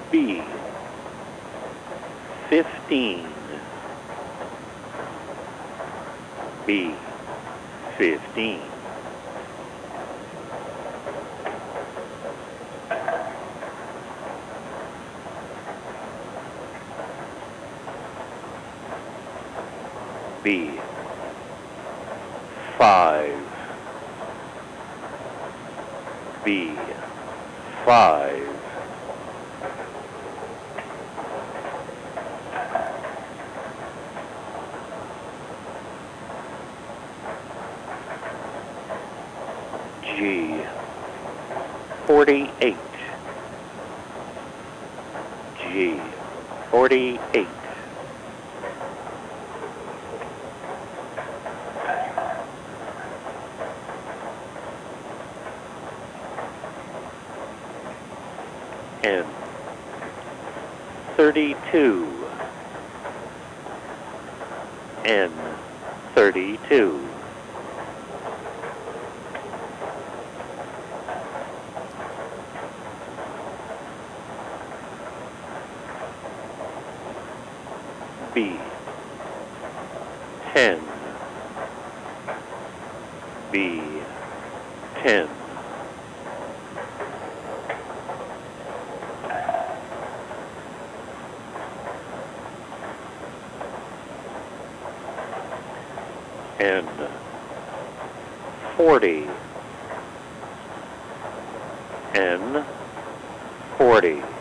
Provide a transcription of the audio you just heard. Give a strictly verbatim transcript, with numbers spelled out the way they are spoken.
B, fifteen. B, fifteen. B, five. B, five. G, forty-eight. G, forty-eight. N, thirty-two. N, thirty-two. B, ten. B, ten. N, forty. N, forty.